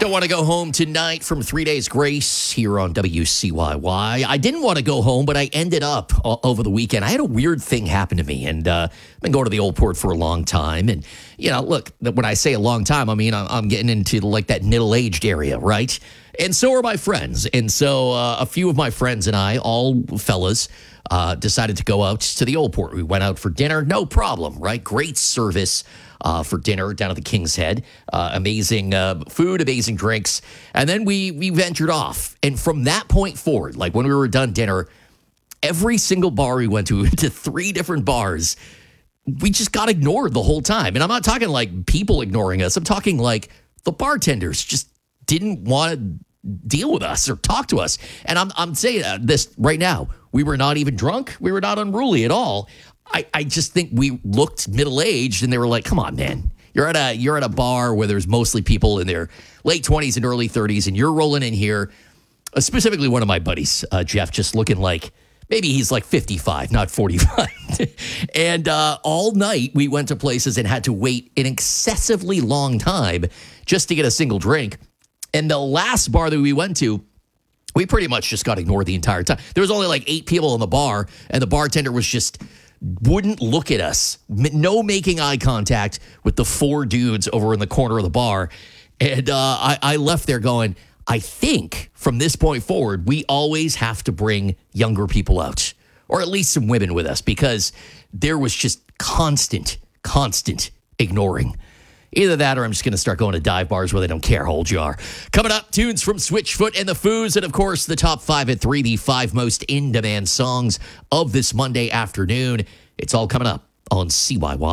Don't want to go home tonight from 3 Days Grace here on WCYY. I didn't want to go home, but I ended up over the weekend. I had a weird thing happen to me, and I've been going to the Old Port for a long time. And, you know, look, when I say a long time, I mean, I'm getting into like that middle-aged area, right? And so are my friends. And so a few of my friends and I, all fellas, decided to go out to the Old Port. We went out for dinner, no problem, right? Great service for dinner down at the King's Head. Amazing food, amazing drinks. And then we ventured off. And from that point forward, like when we were done dinner, every single bar we went to 3 different bars, we just got ignored the whole time. And I'm not talking like people ignoring us. I'm talking like the bartenders just didn't want to deal with us or talk to us. And I'm saying this right now. We were not even drunk. We were not unruly at all. I just think we looked middle-aged, and they were like, come on, man. You're at a bar where there's mostly people in their late 20s and early 30s, and you're rolling in here. Specifically, one of my buddies, Jeff, just looking like maybe he's like 55, not 45. And all night we went to places and had to wait an excessively long time just to get a single drink. And the last bar that we went to, we pretty much just got ignored the entire time. There was only like 8 people in the bar, and the bartender wouldn't look at us. No making eye contact with the 4 dudes over in the corner of the bar. And I left there going, I think from this point forward, we always have to bring younger people out, or at least some women with us, because there was just constant ignoring. Either that or I'm just going to start going to dive bars where they don't care how old you are. Coming up, tunes from Switchfoot and the Foos, and of course, the top 5 at 3, the 5 most in-demand songs of this Monday afternoon. It's all coming up on CYY.